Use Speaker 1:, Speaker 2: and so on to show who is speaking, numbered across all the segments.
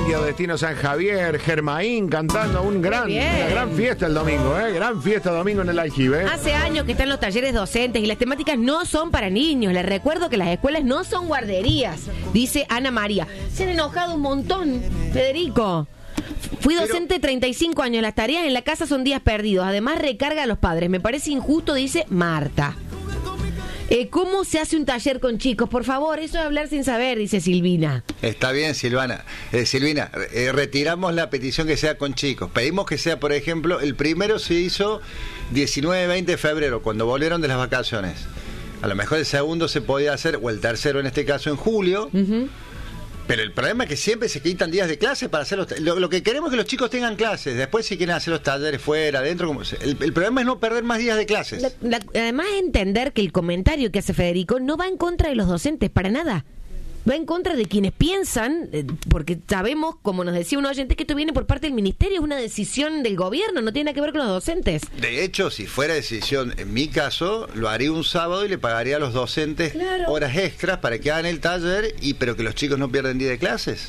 Speaker 1: India, Destino San Javier, Germain cantando una gran fiesta el domingo, gran fiesta domingo en el aljibe.
Speaker 2: Hace años que están los talleres docentes y las temáticas no son para niños. Les recuerdo que las escuelas no son guarderías, dice Ana María. Se han enojado un montón, Federico. Fui docente 35 años, las tareas en la casa son días perdidos, además recarga a los padres. Me parece injusto, dice Marta. ¿Cómo se hace un taller con chicos? Por favor, eso es hablar sin saber, dice Silvina.
Speaker 3: Está bien, Silvina, retiramos la petición que sea con chicos. Pedimos que sea, por ejemplo, el primero se hizo 19-20 de febrero, cuando volvieron de las vacaciones. A lo mejor el segundo se podía hacer, o el tercero en este caso en julio. Pero el problema es que siempre se quitan días de clase para hacer lo que queremos es que los chicos tengan clases. Después si quieren hacer los talleres fuera, adentro, el problema es no perder más días de clases.
Speaker 2: Además entender que el comentario que hace Federico no va en contra de los docentes para nada. Va en contra de quienes piensan, porque sabemos, como nos decía un oyente, que esto viene por parte del ministerio, es una decisión del gobierno, no tiene nada que ver con los docentes.
Speaker 3: De hecho, si fuera decisión, en mi caso, lo haría un sábado y le pagaría a los docentes horas extras para que hagan el taller, pero que los chicos no pierdan día de clases.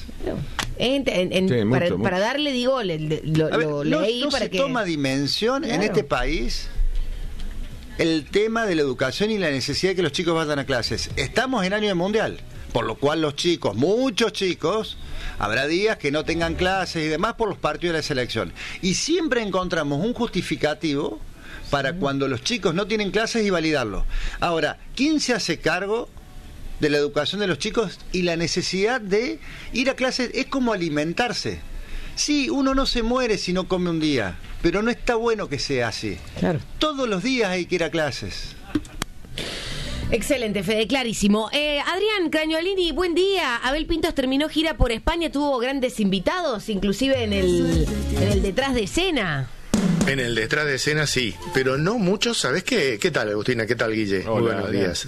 Speaker 2: Para darle, digo, lo leí
Speaker 3: no
Speaker 2: para
Speaker 3: se
Speaker 2: que...
Speaker 3: toma dimensión en este país el tema de la educación y la necesidad de que los chicos vayan a clases. Estamos en año de mundial. Por lo cual los chicos, muchos chicos, habrá días que no tengan clases y demás por los partidos de la selección. Y siempre encontramos un justificativo para cuando los chicos no tienen clases y validarlo. Ahora, ¿quién se hace cargo de la educación de los chicos y la necesidad de ir a clases? Es como alimentarse. Sí, uno no se muere si no come un día, pero no está bueno que sea así. Claro. Todos los días hay que ir a clases.
Speaker 2: Excelente, Fede, clarísimo. Adrián Crañolini, buen día. Abel Pintos terminó gira por España, tuvo grandes invitados, inclusive en el detrás de escena.
Speaker 4: En el detrás de escena sí, pero no muchos. ¿Sabés qué? ¿Qué tal, Agustina? ¿Qué tal, Guille?
Speaker 1: Hola,
Speaker 4: muy buenos días.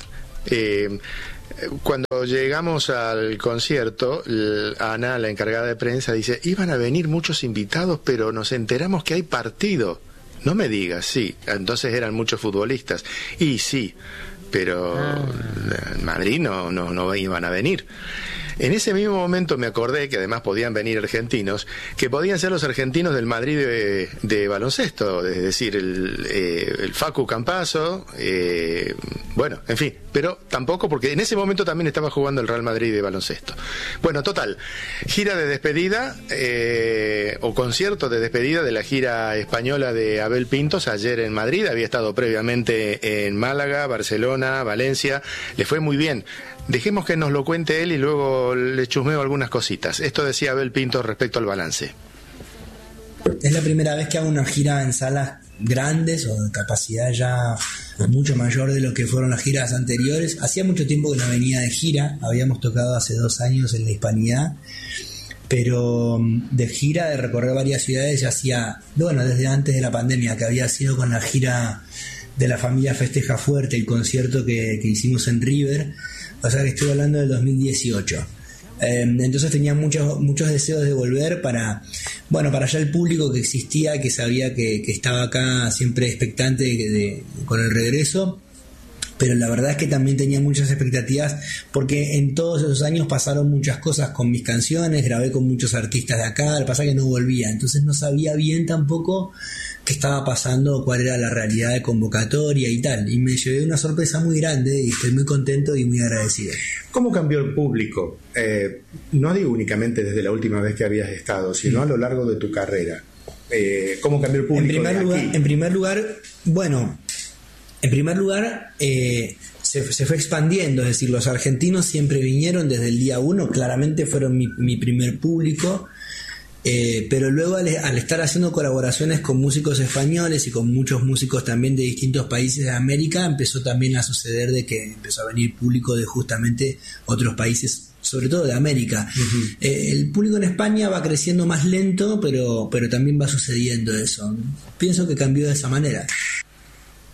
Speaker 4: Cuando llegamos al concierto, Ana, la encargada de prensa, dice, iban a venir muchos invitados, pero nos enteramos que hay partido. No me digas, sí. Entonces eran muchos futbolistas. Y sí, pero en Madrid no iban a venir. En ese mismo momento me acordé que además podían venir argentinos, que podían ser los argentinos del Madrid de baloncesto, es decir, el Facu Campazzo, bueno, en fin, pero tampoco, porque en ese momento también estaba jugando el Real Madrid de baloncesto. Bueno, total, gira de despedida, o concierto de despedida de la gira española de Abel Pintos ayer en Madrid. Había estado previamente en Málaga, Barcelona, Valencia, le fue muy bien. Dejemos que nos lo cuente él y luego le chusmeo algunas cositas. Esto decía Abel Pintos respecto al balance.
Speaker 5: Es la primera vez que hago una gira en salas grandes o de capacidad ya mucho mayor de lo que fueron las giras anteriores. Hacía mucho tiempo que no venía de gira, habíamos tocado hace 2 años en la Hispanidad, pero de gira, de recorrer varias ciudades, ya hacía, bueno, desde antes de la pandemia, que había sido con la gira de la familia Festeja Fuerte, el concierto que hicimos en River. O sea que estoy hablando del 2018. Entonces tenía muchos deseos de volver para ya el público que existía, que sabía que estaba acá siempre expectante con el regreso. Pero la verdad es que también tenía muchas expectativas porque en todos esos años pasaron muchas cosas con mis canciones, grabé con muchos artistas de acá, lo que pasa es que no volvía, entonces no sabía bien tampoco qué estaba pasando, cuál era la realidad de convocatoria y tal, y me llevé una sorpresa muy grande y estoy muy contento y muy agradecido.
Speaker 4: ¿Cómo cambió el público? No digo únicamente desde la última vez que habías estado, sino a lo largo de tu carrera. ¿Cómo cambió el público
Speaker 5: En primer lugar, se fue expandiendo, es decir, los argentinos siempre vinieron desde el día 1, claramente fueron mi primer público, pero luego al estar haciendo colaboraciones con músicos españoles y con muchos músicos también de distintos países de América, empezó también a suceder de que empezó a venir público de justamente otros países, sobre todo de América. Uh-huh. El público en España va creciendo más lento, pero también va sucediendo eso. Pienso que cambió de esa manera.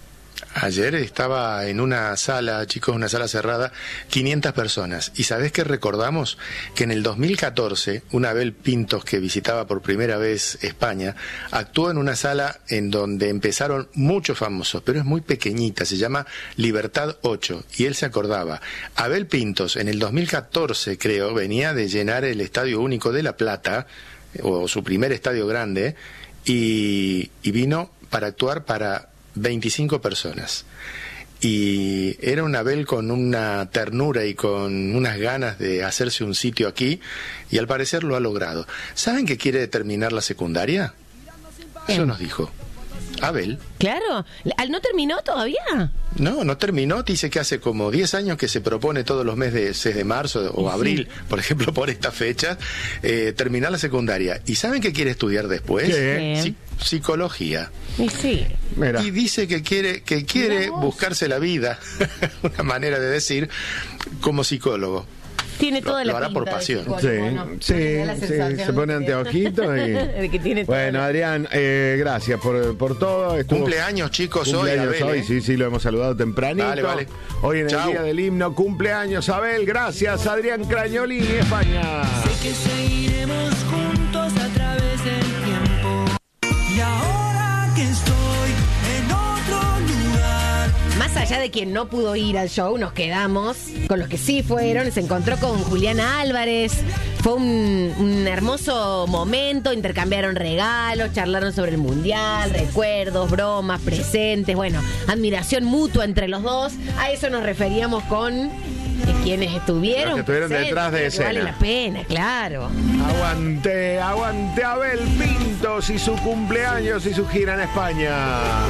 Speaker 4: Ayer estaba en una sala, chicos, una sala cerrada, 500 personas. ¿Y sabés qué recordamos? Que en el 2014, una Abel Pintos, que visitaba por primera vez España, actuó en una sala en donde empezaron muchos famosos, pero es muy pequeñita, se llama Libertad 8, y él se acordaba. Abel Pintos, en el 2014, creo, venía de llenar el Estadio Único de La Plata, o su primer estadio grande, y vino para actuar para 25 personas. Y era un Abel con una ternura y con unas ganas de hacerse un sitio aquí, y al parecer lo ha logrado. ¿Saben que quiere terminar la secundaria? Eso nos dijo Abel.
Speaker 2: Claro, ¿no terminó todavía?
Speaker 4: No terminó, dice que hace como 10 años que se propone todos los meses de marzo o abril, por ejemplo, por esta fecha, terminar la secundaria. ¿Y saben qué quiere estudiar después?
Speaker 2: ¿Qué?
Speaker 4: Psicología.
Speaker 2: Y sí.
Speaker 1: Mira.
Speaker 4: Y dice que quiere buscarse la vida, una manera de decir, como psicólogo.
Speaker 2: Tiene toda la
Speaker 4: lo hará
Speaker 2: pinta
Speaker 4: por pasión.
Speaker 1: Sí, se pone anteojitos y...
Speaker 2: de que tiene
Speaker 1: bueno,
Speaker 2: todo.
Speaker 1: Adrián, gracias por todo.
Speaker 4: Cumpleaños, chicos,
Speaker 1: cumpleaños
Speaker 4: hoy, Abel,
Speaker 1: sí, lo hemos saludado tempranito.
Speaker 4: Vale.
Speaker 1: Hoy en
Speaker 4: Chau.
Speaker 1: el día del himno, cumpleaños, Abel. Gracias, Adrián Cragnolini, España.
Speaker 6: Sé que seguiremos juntos a través del tiempo. Y ahora que estoy en otro lugar.
Speaker 2: Más allá de quien no pudo ir al show, nos quedamos con los que sí fueron. Se encontró con Juliana Álvarez. Fue un hermoso momento. Intercambiaron regalos, charlaron sobre el mundial, recuerdos, bromas, presentes. Bueno, admiración mutua entre los dos. A eso nos referíamos con quienes estuvieron.
Speaker 1: Los que estuvieron
Speaker 2: presentes,
Speaker 1: detrás de
Speaker 2: que
Speaker 1: escena.
Speaker 2: vale la pena, claro.
Speaker 1: Aguante Abel Pintos y su cumpleaños y su gira en España.